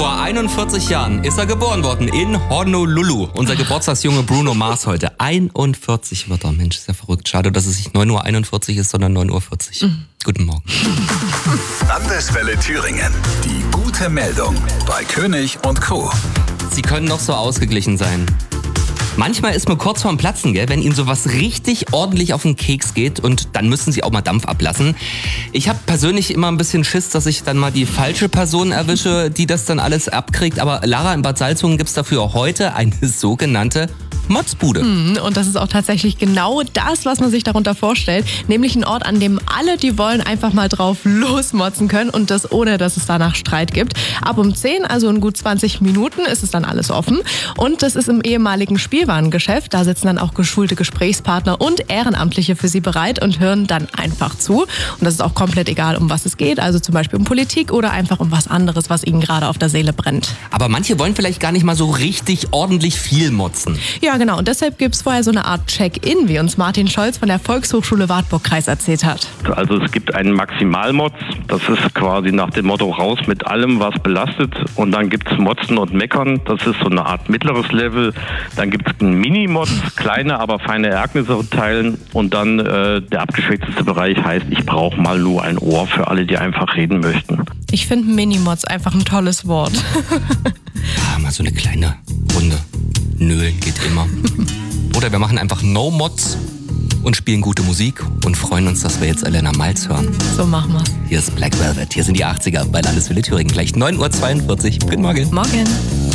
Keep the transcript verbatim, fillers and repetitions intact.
Vor einundvierzig Jahren ist er geboren worden in Honolulu. Unser Geburtstagsjunge Bruno Mars heute. einundvierzig wird er. Mensch, ist ja verrückt. Schade, dass es nicht neun Uhr einundvierzig ist, sondern neun Uhr vierzig. Mhm. Guten Morgen. Landeswelle Thüringen. Die gute Meldung bei König und Co. Sie können noch so ausgeglichen sein. Manchmal ist man kurz vorm Platzen, gell, wenn Ihnen sowas richtig ordentlich auf den Keks geht und dann müssen Sie auch mal Dampf ablassen. Ich habe persönlich immer ein bisschen Schiss, dass ich dann mal die falsche Person erwische, die das dann alles abkriegt. Aber Lara, in Bad Salzungen gibt's dafür heute eine sogenannte Motzbude. Und das ist auch tatsächlich genau das, was man sich darunter vorstellt. Nämlich ein Ort, an dem alle, die wollen, einfach mal drauf losmotzen können und das ohne, dass es danach Streit gibt. Ab um zehn, also in gut zwanzig Minuten, ist es dann alles offen. Und das ist im ehemaligen Spielwarengeschäft. Da sitzen dann auch geschulte Gesprächspartner und Ehrenamtliche für Sie bereit und hören dann einfach zu. Und das ist auch komplett egal, um was es geht. Also zum Beispiel um Politik oder einfach um was anderes, was Ihnen gerade auf der Seele brennt. Aber manche wollen vielleicht gar nicht mal so richtig ordentlich viel motzen. Ja, genau. Und deshalb gibt es vorher so eine Art Check-in, wie uns Martin Scholz von der Volkshochschule Wartburg-Kreis erzählt hat. Also es gibt einen Maximalmotz. Das ist quasi nach dem Motto raus mit allem, was belastet. Und dann gibt es Motzen und Meckern. Das ist so eine Art mittleres Level. Dann gibt es einen Mini-Motz, kleine, aber feine Ereignisse teilen. Und dann äh, der abgeschwächteste Bereich heißt, ich brauche mal nur ein Ohr für alle, die einfach reden möchten. Ich finde Mini-Motz einfach ein tolles Wort. Ja, mal so eine kleine Runde. Nölen geht immer. Oder wir machen einfach No Mods und spielen gute Musik und freuen uns, dass wir jetzt Elena Malz hören. So machen wir's. Hier ist Black Velvet. Hier sind die achtziger bei Landeswelle Thüringen. Gleich neun Uhr zweiundvierzig. Guten Morgen. Morgen.